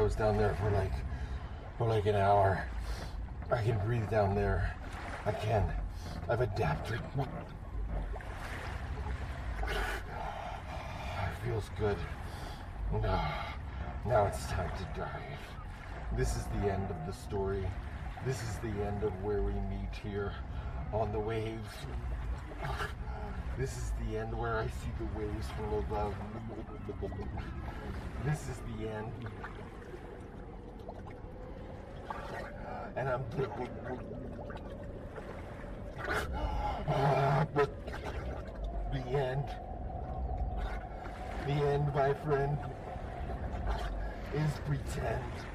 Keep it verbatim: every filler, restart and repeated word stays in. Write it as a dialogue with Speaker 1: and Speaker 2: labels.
Speaker 1: I was down there for like for like an hour. I can breathe down there. I can. I've adapted. It feels good. Now, now it's time to dive. This is the end of the story. This is the end of where we meet here on the waves. This is the end where I see the waves from above. This is the end. And I'm but the end, the end, my friend, is pretend.